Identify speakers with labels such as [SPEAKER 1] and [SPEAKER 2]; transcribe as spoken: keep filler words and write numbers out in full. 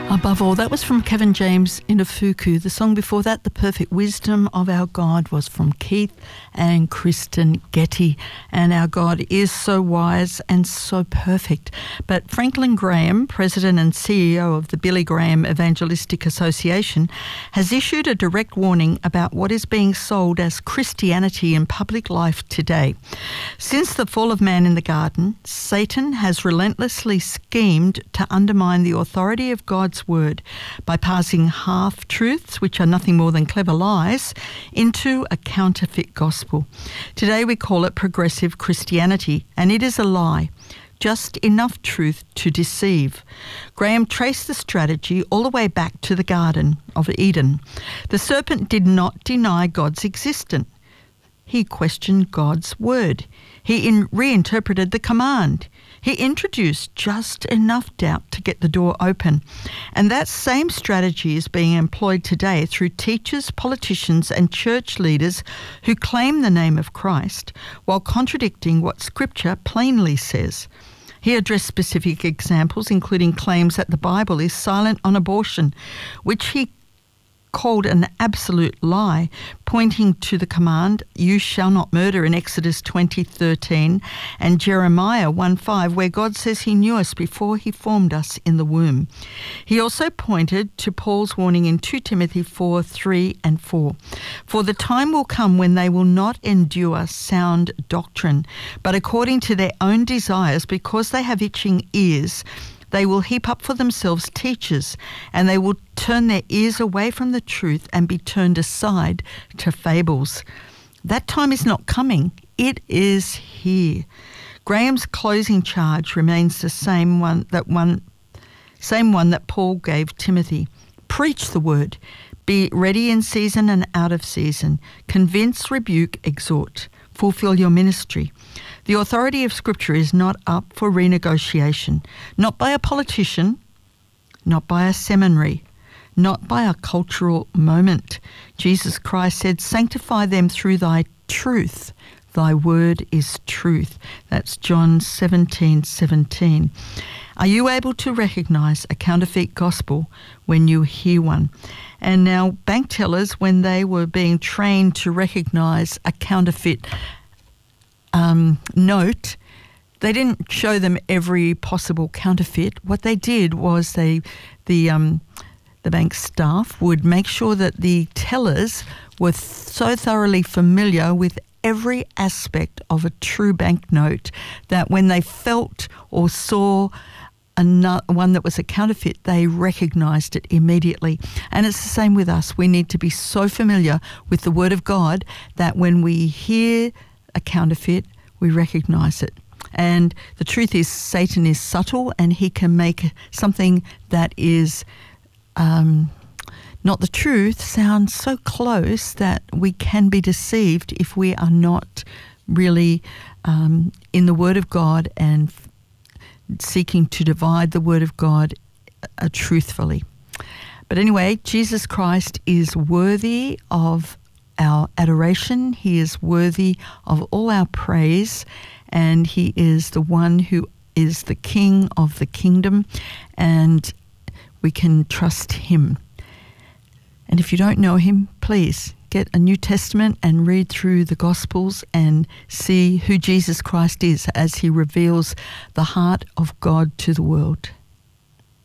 [SPEAKER 1] Above All, that was from Kevin James Inafuku. The song before that, The Perfect Wisdom of Our God, was from Keith and Kristen Getty. And our God is so wise and so perfect. But Franklin Graham, President and C E O of the Billy Graham Evangelistic Association, has issued a direct warning about what is being sold as Christianity in public life today. Since the fall of man in the garden, Satan has relentlessly schemed to undermine the authority of God's word by passing half-truths, which are nothing more than clever lies, into a counterfeit gospel. Today we call it progressive Christianity, and it is a lie. Just enough truth to deceive. Graham traced the strategy all the way back to the Garden of Eden. The serpent did not deny God's existence. He questioned God's word. He in- reinterpreted the command. He introduced just enough doubt to get the door open. And that same strategy is being employed today through teachers, politicians and church leaders who claim the name of Christ while contradicting what Scripture plainly says. He addressed specific examples, including claims that the Bible is silent on abortion, which he called an absolute lie, pointing to the command, "You shall not murder," in Exodus twenty thirteen and Jeremiah one five, where God says he knew us before he formed us in the womb. He also pointed to Paul's warning in two Timothy four three and four. "For the time will come when they will not endure sound doctrine, but according to their own desires, because they have itching ears, they will heap up for themselves teachers, and they will turn their ears away from the truth and be turned aside to fables." That time is not coming. It is here. Graham's closing charge remains the same one that one, same one that Paul gave Timothy. Preach the word. Be ready in season and out of season. Convince, rebuke, exhort. Fulfill your ministry. The authority of Scripture is not up for renegotiation, not by a politician, not by a seminary, not by a cultural moment. Jesus Christ said, "Sanctify them through thy truth. Thy word is truth." That's John seventeen seventeen. Are you able to recognize a counterfeit gospel when you hear one? And now bank tellers, when they were being trained to recognize a counterfeit um, note, they didn't show them every possible counterfeit. What they did was they, the um, the bank staff would make sure that the tellers were th- so thoroughly familiar with every aspect of a true banknote that when they felt or saw another one that was a counterfeit, they recognized it immediately. And it's the same with us. We need to be so familiar with the Word of God that when we hear a counterfeit, we recognize it. And the truth is, Satan is subtle, and he can make something that is um, not the truth sound so close that we can be deceived if we are not really um, in the Word of God and f- seeking to divide the Word of God uh, truthfully. But anyway, Jesus Christ is worthy of our adoration. He is worthy of all our praise, and he is the one who is the King of the kingdom, and we can trust him. And if you don't know him, please get a New Testament and read through the Gospels and see who Jesus Christ is as he reveals the heart of God to the world.